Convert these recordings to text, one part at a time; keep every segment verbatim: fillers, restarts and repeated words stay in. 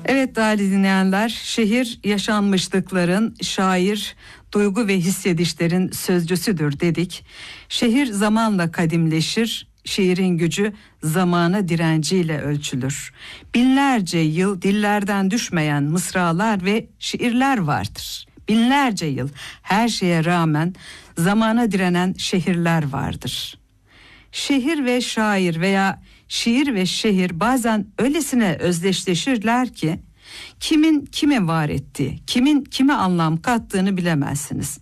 Evet değerli dinleyenler, şehir yaşanmışlıkların, şair duygu ve hissedişlerin sözcüsüdür dedik. Şehir zamanla kadimleşir, şiirin gücü zamana direnciyle ölçülür. Binlerce yıl dillerden düşmeyen mısralar ve şiirler vardır. Binlerce yıl her şeye rağmen zamana direnen şehirler vardır. Şehir ve şair veya şiir ve şehir bazen öylesine özdeşleşirler ki kimin kime var ettiği, kimin kime anlam kattığını bilemezsiniz.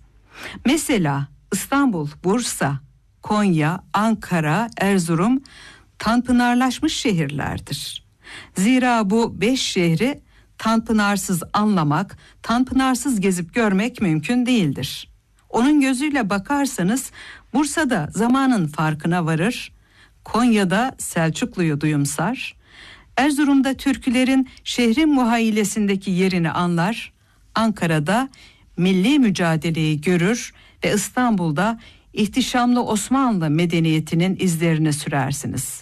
Mesela İstanbul, Bursa, Konya, Ankara, Erzurum tanpınarlaşmış şehirlerdir. Zira bu beş şehri tanpınarsız anlamak, tanpınarsız gezip görmek mümkün değildir. Onun gözüyle bakarsanız Bursa'da zamanın farkına varır, Konya'da Selçuklu'yu duyumsar, Erzurum'da türkülerin şehrin muhayyilesindeki yerini anlar, Ankara'da milli mücadeleyi görür ve İstanbul'da ihtişamlı Osmanlı medeniyetinin izlerini sürersiniz.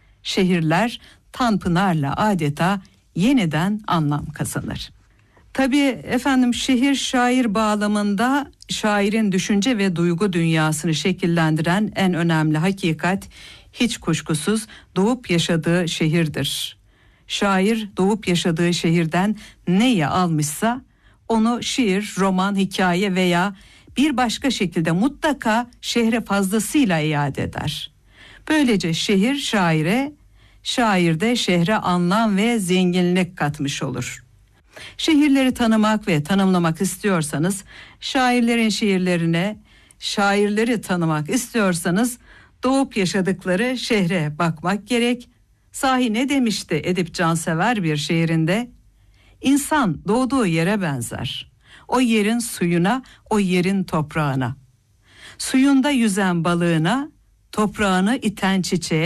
Şehirler tanpınarla adeta yeniden anlam kazanır. Tabii efendim şehir şair bağlamında şairin düşünce ve duygu dünyasını şekillendiren en önemli hakikat hiç kuşkusuz doğup yaşadığı şehirdir. Şair doğup yaşadığı şehirden neyi almışsa onu şiir, roman, hikaye veya bir başka şekilde mutlaka şehre fazlasıyla iade eder. Böylece şehir şaire, şair de şehre anlam ve zenginlik katmış olur. Şehirleri tanımak ve tanımlamak istiyorsanız, şairlerin şiirlerine, şairleri tanımak istiyorsanız doğup yaşadıkları şehre bakmak gerek. Sahi ne demişti Edip Cansever bir şiirinde? İnsan doğduğu yere benzer. O yerin suyuna, o yerin toprağına. Suyunda yüzen balığına, toprağını iten çiçeğe,